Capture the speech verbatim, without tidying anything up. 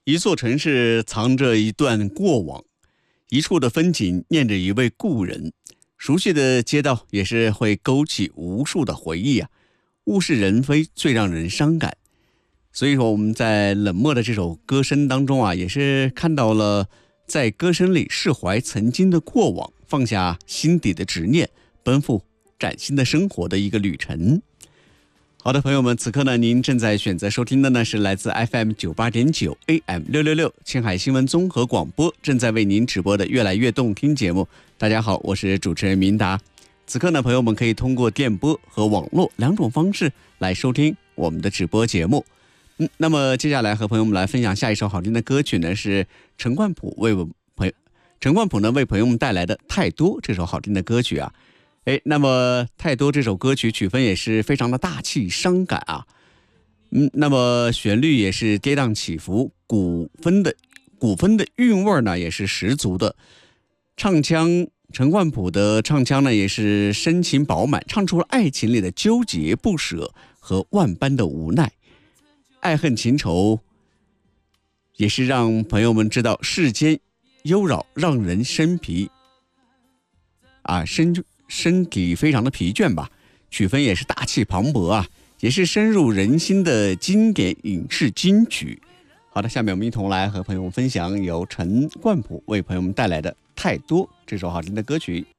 一座城市藏着一段过往，一处的风景念着一位故人，熟悉的街道也是会勾起无数的回忆啊。物是人非最让人伤感，所以说我们在冷漠的这首歌声当中啊，也是看到了在歌声里释怀曾经的过往，放下心底的执念，奔赴崭新的生活的一个旅程。好的，朋友们，此刻呢，您正在选择收听的呢是来自 F M 九八点九 A M 六六六青海新闻综合广播正在为您直播的越来越动听节目。大家好，我是主持人明达。此刻呢，朋友们可以通过电波和网络两种方式来收听我们的直播节目。嗯，那么接下来和朋友们来分享下一首好听的歌曲呢，是陈冠甫为我朋友陈冠甫呢为朋友们带来的《太多》这首好听的歌曲啊。哎，那么太多这首歌曲曲风也是非常的大气伤感啊，嗯，那么旋律也是跌宕起伏，古风的古风的韵味呢也是十足的，唱腔陈冠甫的唱腔呢也是深情饱满，唱出了爱情里的纠结不舍和万般的无奈，爱恨情仇也是让朋友们知道世间忧扰让人生疲啊身身体非常的疲倦吧，曲风也是大气磅礴啊，也是深入人心的经典影视金曲。好的，下面我们一同来和朋友们分享由陈冠甫为朋友们带来的《太多》这首好听的歌曲。